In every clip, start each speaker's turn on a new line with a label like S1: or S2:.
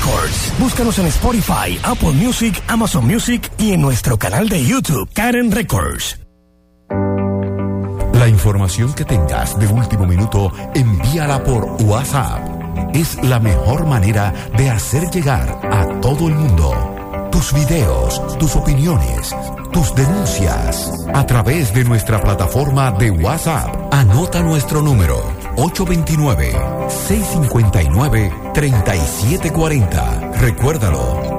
S1: Records. Búscanos en Spotify, Apple Music, Amazon Music y en nuestro canal de YouTube, Karen Records.
S2: La información que tengas de último minuto, envíala por WhatsApp. Es la mejor manera de hacer llegar a todo el mundo tus videos, tus opiniones, tus denuncias a través de nuestra plataforma de WhatsApp. Anota nuestro número 829-659-3740. Recuérdalo,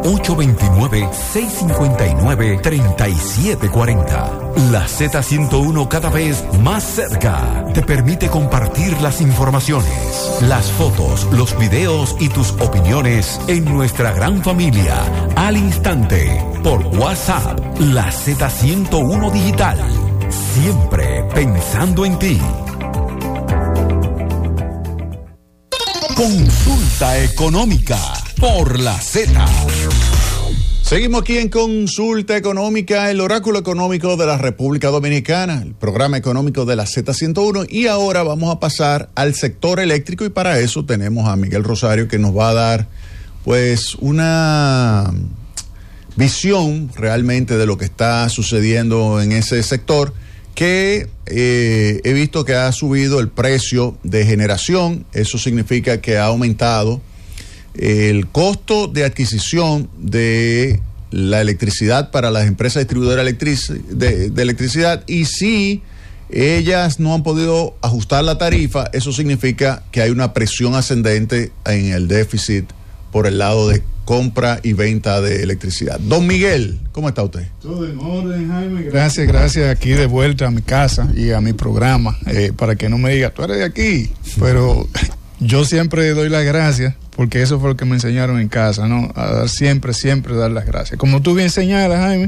S2: 829-659-3740. La Z101 cada vez más cerca te permite compartir las informaciones, las fotos, los videos y tus opiniones en nuestra gran familia al instante por WhatsApp. La Z101 Digital, siempre pensando en ti. Consulta económica por la Z.
S3: Seguimos aquí en Consulta Económica, el oráculo económico de la República Dominicana, el programa económico de la Z101, y ahora vamos a pasar al sector eléctrico, y para eso tenemos a Miguel Rosario, que nos va a dar pues una visión realmente de lo que está sucediendo en ese sector, que he visto que ha subido el precio de generación. Eso significa que ha aumentado el costo de adquisición de la electricidad para las empresas distribuidoras de electricidad, y si ellas no han podido ajustar la tarifa, eso significa que hay una presión ascendente en el déficit por el lado de compra y venta de electricidad. Don Miguel, ¿cómo está usted?
S4: Todo en orden, Jaime. Gracias. Aquí de vuelta a mi casa y a mi programa, para que no me diga, tú eres de aquí, pero yo siempre doy las gracias, porque eso fue lo que me enseñaron en casa, ¿no? A dar siempre dar las gracias. Como tú bien señalas, Jaime,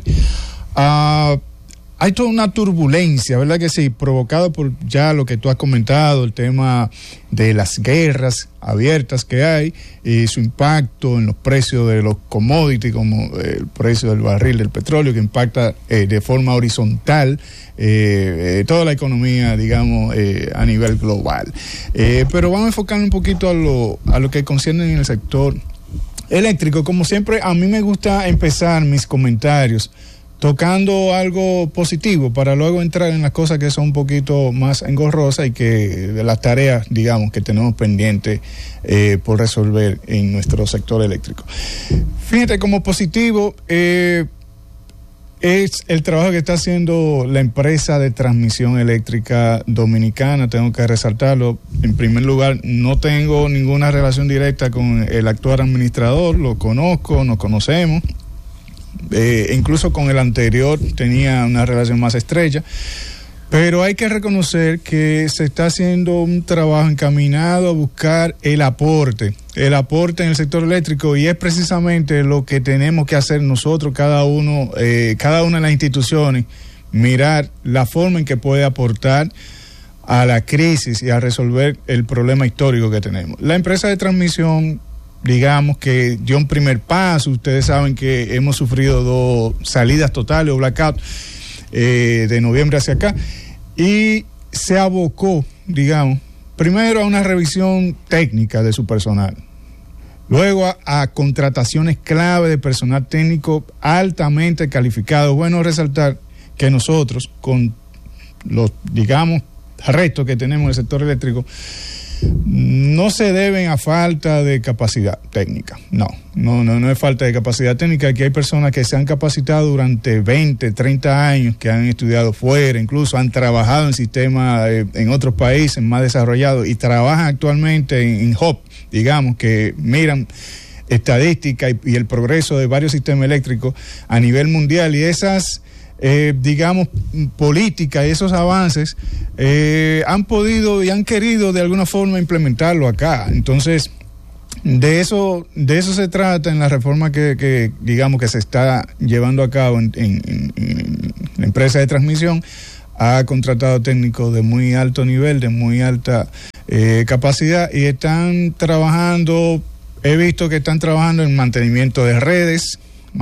S4: hay toda una turbulencia, ¿verdad que sí? Provocada por ya lo que tú has comentado, el tema de las guerras abiertas que hay y su impacto en los precios de los commodities, como el precio del barril del petróleo, que impacta de forma horizontal toda la economía, digamos, a nivel global. Pero vamos a enfocar un poquito a lo que concierne en el sector eléctrico. Como siempre, a mí me gusta empezar mis comentarios tocando algo positivo para luego entrar en las cosas que son un poquito más engorrosas y que de las tareas, digamos, que tenemos pendientes por resolver en nuestro sector eléctrico. Fíjate, como positivo es el trabajo que está haciendo la empresa de transmisión eléctrica dominicana. Tengo que resaltarlo. En primer lugar, no tengo ninguna relación directa con el actual administrador, lo conozco, nos conocemos. Incluso con el anterior tenía una relación más estrecha, pero hay que reconocer que se está haciendo un trabajo encaminado a buscar el aporte en el sector eléctrico, y es precisamente lo que tenemos que hacer nosotros, cada una de las instituciones, mirar la forma en que puede aportar a la crisis y a resolver el problema histórico que tenemos. La empresa de transmisión, digamos que dio un primer paso. Ustedes saben que hemos sufrido 2 salidas totales o blackout de noviembre hacia acá, y se abocó, digamos, primero a una revisión técnica de su personal, luego a contrataciones clave de personal técnico altamente calificado. Bueno, resaltar que nosotros, con los, digamos, retos que tenemos en el sector eléctrico, no se deben a falta de capacidad técnica. No es falta de capacidad técnica. Aquí hay personas que se han capacitado durante 20, 30 años, que han estudiado fuera, incluso han trabajado en sistemas en otros países más desarrollados, y trabajan actualmente en hub, digamos, que miran estadística y el progreso de varios sistemas eléctricos a nivel mundial, y esas digamos, políticas y esos avances han podido y han querido de alguna forma implementarlo acá. Entonces, de eso se trata en la reforma que digamos que se está llevando a cabo en la empresa de transmisión. Ha contratado técnicos de muy alto nivel, de muy alta capacidad, y están trabajando, he visto que están trabajando en mantenimiento de redes,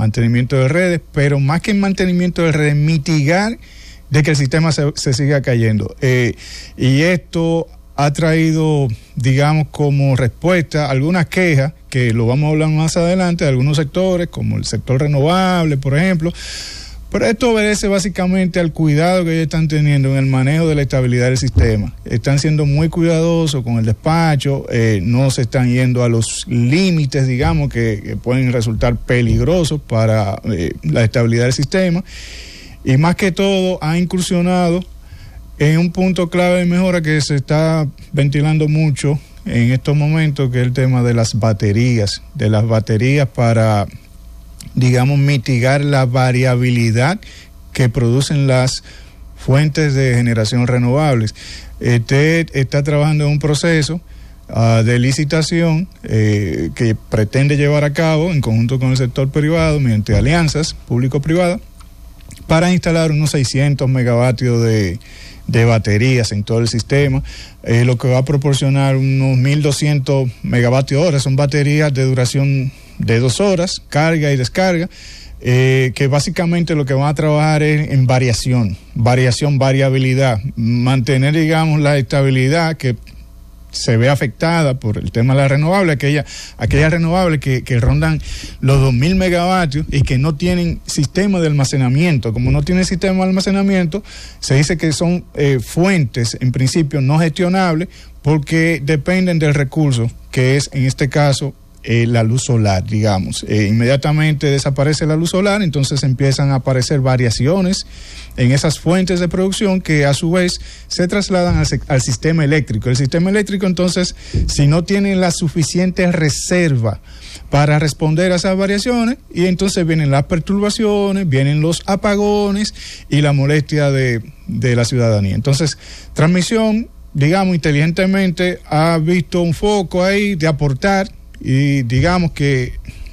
S4: pero más que en mantenimiento de redes, mitigar de que el sistema se siga cayendo. Y esto ha traído, digamos, como respuesta algunas quejas que lo vamos a hablar más adelante, de algunos sectores, como el sector renovable, por ejemplo. Pero esto obedece básicamente al cuidado que ellos están teniendo en el manejo de la estabilidad del sistema. Están siendo muy cuidadosos con el despacho, no se están yendo a los límites, digamos, que pueden resultar peligrosos para la estabilidad del sistema. Y más que todo, ha incursionado en un punto clave de mejora que se está ventilando mucho en estos momentos, que es el tema de las baterías para, digamos, mitigar la variabilidad que producen las fuentes de generación renovables. Usted está trabajando en un proceso de licitación que pretende llevar a cabo en conjunto con el sector privado mediante alianzas público-privadas para instalar unos 600 megavatios de baterías en todo el sistema, lo que va a proporcionar unos 1.200 megavatios hora. Son baterías de duración de 2 horas, carga y descarga, que básicamente lo que van a trabajar es en variabilidad, mantener, digamos, la estabilidad que se ve afectada por el tema de la renovable, aquellas renovables que rondan los 2.000 megavatios y que no tienen sistema de almacenamiento. Como no tienen sistema de almacenamiento, se dice que son fuentes en principio no gestionables porque dependen del recurso, que es en este caso la luz solar, digamos. Inmediatamente desaparece la luz solar, entonces empiezan a aparecer variaciones en esas fuentes de producción que a su vez se trasladan al sistema eléctrico. El sistema eléctrico, entonces, si no tiene la suficiente reserva para responder a esas variaciones, y entonces vienen las perturbaciones, vienen los apagones y la molestia de la ciudadanía. Entonces, Transmisión, digamos, inteligentemente ha visto un foco ahí de aportar, y digamos que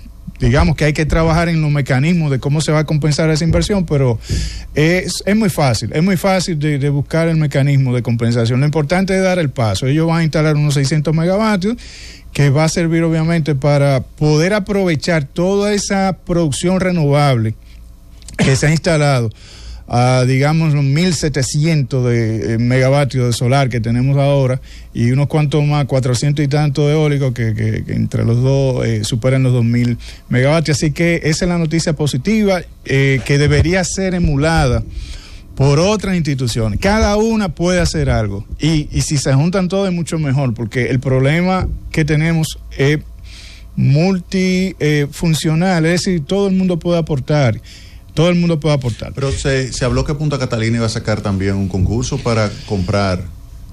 S4: hay que trabajar en los mecanismos de cómo se va a compensar esa inversión, pero es muy fácil de buscar el mecanismo de compensación. Lo importante es dar el paso. Ellos van a instalar unos 600 megavatios que va a servir obviamente para poder aprovechar toda esa producción renovable que se ha instalado, digamos los 1.700 de megavatios de solar que tenemos ahora y unos cuantos más, 400 y tantos de eólico que entre los dos superan los 2.000 megavatios. Así que esa es la noticia positiva que debería ser emulada por otras instituciones. Cada una puede hacer algo y si se juntan todas es mucho mejor, porque el problema que tenemos es multifuncional, es decir, todo el mundo puede aportar. Pero se habló que Punta Catalina iba a sacar también un concurso para comprar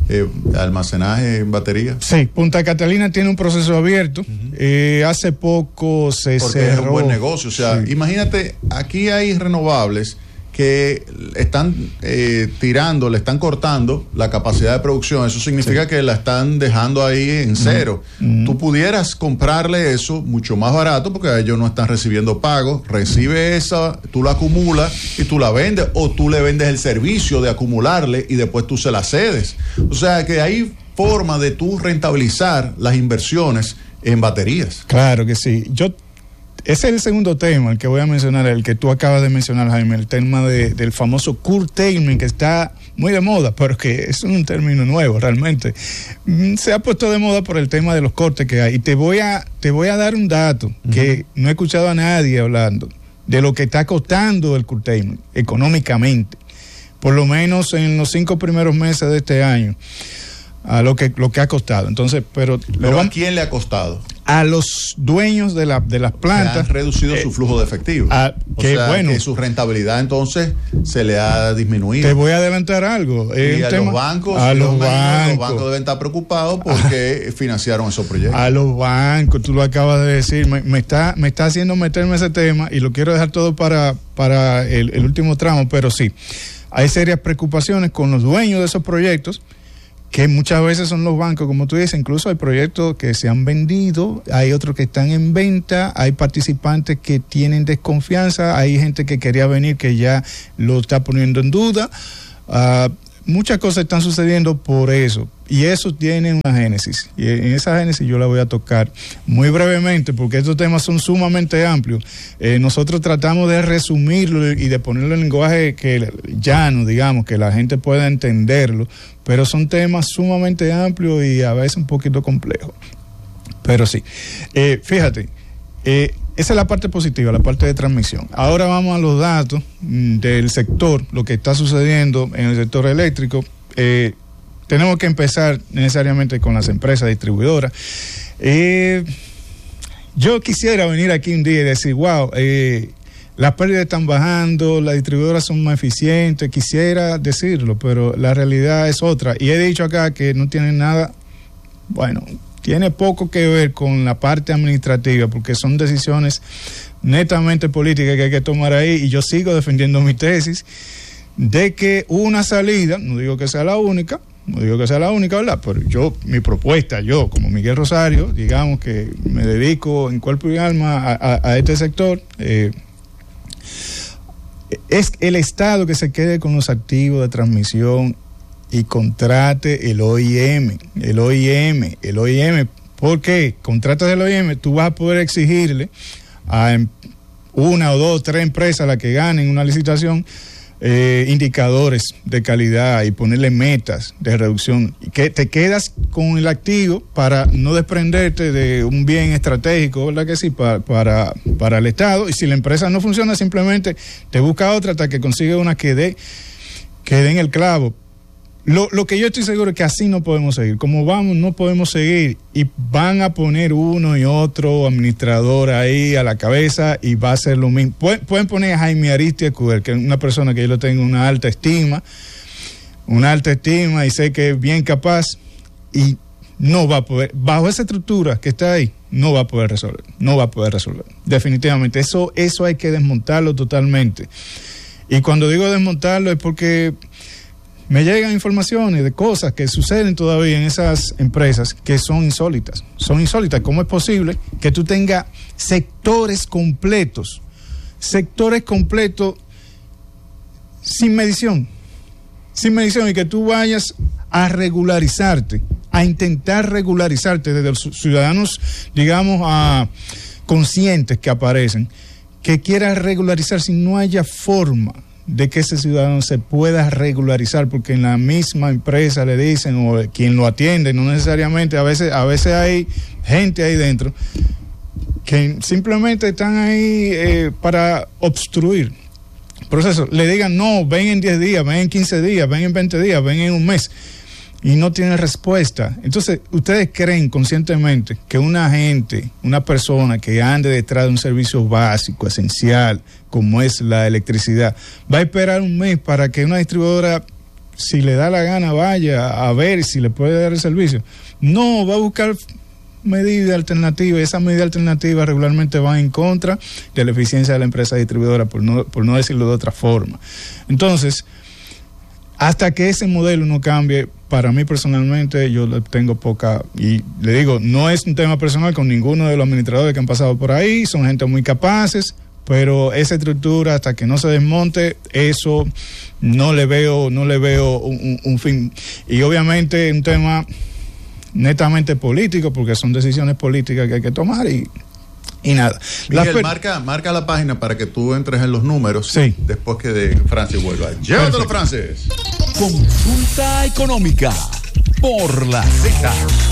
S4: almacenaje en batería. Sí, Punta Catalina tiene un proceso abierto. Hace poco se cerró. Porque es un buen negocio. O sea, sí. Imagínate, aquí hay renovables que están le están cortando la capacidad de producción. Eso significa que la están dejando ahí en cero. Tú pudieras comprarle eso mucho más barato porque ellos no están recibiendo pagos. Recibe esa, tú la acumulas y tú la vendes, o tú le vendes el servicio de acumularle y después tú se la cedes. O sea que hay forma de tú rentabilizar las inversiones en baterías. Claro que sí. Ese es el segundo tema, el que voy a mencionar, el que tú acabas de mencionar, Jaime, el tema del famoso curtailment, que está muy de moda, pero que es un término nuevo realmente. Se ha puesto de moda por el tema de los cortes que hay. Y te voy a dar un dato que no he escuchado a nadie hablando de lo que está costando el curtailment económicamente, por lo menos en los 5 primeros meses de este año, a lo que ha costado. Entonces, pero ¿a quién le ha costado? A los dueños de las plantas. Que han reducido su flujo de efectivo. Que su rentabilidad entonces se le ha disminuido. Te voy a adelantar algo. Y los bancos deben estar preocupados porque financiaron esos proyectos. A los bancos, tú lo acabas de decir, me está haciendo meterme ese tema y lo quiero dejar todo para el último tramo, pero sí, hay serias preocupaciones con los dueños de esos proyectos, que muchas veces son los bancos, como tú dices. Incluso hay proyectos que se han vendido, hay otros que están en venta, hay participantes que tienen desconfianza, hay gente que quería venir que ya lo está poniendo en duda. Muchas cosas están sucediendo por eso, y eso tiene una génesis, y en esa génesis yo la voy a tocar muy brevemente porque estos temas son sumamente amplios. Nosotros tratamos de resumirlo y de ponerlo en lenguaje llano, digamos, que la gente pueda entenderlo, pero son temas sumamente amplios y a veces un poquito complejos. Pero sí, fíjate, esa es la parte positiva, la parte de transmisión. Ahora vamos a los datos del sector, lo que está sucediendo en el sector eléctrico. Tenemos que empezar necesariamente con las empresas distribuidoras. Yo quisiera venir aquí un día y decir, wow, las pérdidas están bajando, las distribuidoras son más eficientes, quisiera decirlo, pero la realidad es otra. Y he dicho acá que no tiene nada, bueno, tiene poco que ver con la parte administrativa, porque son decisiones netamente políticas que hay que tomar ahí, y yo sigo defendiendo mi tesis de que una salida, no digo que sea la única, ¿verdad? Pero mi propuesta, yo como Miguel Rosario, digamos que me dedico en cuerpo y alma a este sector, es el Estado que se quede con los activos de transmisión y contrate el OIM. ¿Por qué? Contratas el OIM, tú vas a poder exigirle a una o dos, tres empresas a las que ganen una licitación indicadores de calidad y ponerle metas de reducción, y que te quedas con el activo para no desprenderte de un bien estratégico, ¿verdad que sí? Para el Estado, y si la empresa no funciona, simplemente te busca otra hasta que consigue una que dé en el clavo. Lo que yo estoy seguro es que así no podemos seguir. Como vamos, no podemos seguir, y van a poner uno y otro administrador ahí a la cabeza y va a ser lo mismo. Pueden poner a Jaime Aristizábal, que es una persona que yo le tengo una alta estima y sé que es bien capaz, y no va a poder, bajo esa estructura que está ahí, no va a poder resolver. Definitivamente, eso hay que desmontarlo totalmente. Y cuando digo desmontarlo es porque me llegan informaciones de cosas que suceden todavía en esas empresas que son insólitas. ¿Cómo es posible que tú tengas sectores completos sin medición, y que tú vayas a regularizarte, a intentar regularizarte desde los ciudadanos, digamos, conscientes que aparecen, que quieras regularizar si no haya forma de que ese ciudadano se pueda regularizar, porque en la misma empresa le dicen, o quien lo atiende, no necesariamente, a veces hay gente ahí dentro que simplemente están ahí para obstruir el proceso. Le digan, no, ven en 10 días, ven en 15 días, ven en 20 días, ven en un mes, y no tiene respuesta. Entonces, ¿ustedes creen conscientemente que una persona que ande detrás de un servicio básico, esencial, como es la electricidad, va a esperar un mes para que una distribuidora, si le da la gana, vaya a ver si le puede dar el servicio? No, va a buscar medidas alternativas, y esas medidas alternativas regularmente van en contra de la eficiencia de la empresa distribuidora, por no decirlo de otra forma. Entonces, hasta que ese modelo no cambie, para mí personalmente, yo le tengo poca, y le digo, no es un tema personal con ninguno de los administradores que han pasado por ahí, son gente muy capaces, pero esa estructura, hasta que no se desmonte, eso no le veo un fin. Y obviamente un tema netamente político, porque son decisiones políticas que hay que tomar, y nada.
S3: Miguel, marca la página para que tú entres en los números,
S4: sí,
S3: después que Francis vuelva. Llévatelo, Francis.
S2: Consulta económica por la Z.